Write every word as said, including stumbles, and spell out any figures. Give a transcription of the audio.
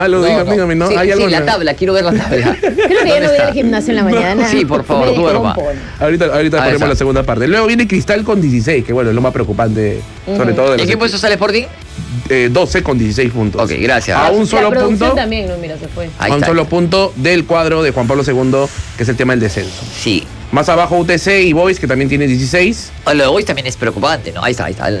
Ah, lo No, digan, no. díganme, ¿no? Sí, ¿Hay sí, algo la en tabla, quiero ver la tabla. Creo que ya ¿Dónde no voy está? al gimnasio en la mañana. Sí, por favor, Me duerma. descompono. Ahorita, ahorita Ah, ponemos esa. la segunda parte. Luego viene Cristal con dieciséis, que bueno, es lo más preocupante, sobre todo de los ¿En qué puesto sale Sporting? eh, doce con dieciséis puntos. Ok, gracias. A un La solo producción punto. también, no, mira, se fue. Ahí a un está. solo punto del cuadro de Juan Pablo segundo, que es el tema del descenso. Sí. Más abajo U T C y Boys, que también tiene dieciséis. Lo de hoy también es preocupante, ¿no? Ahí está, ahí está.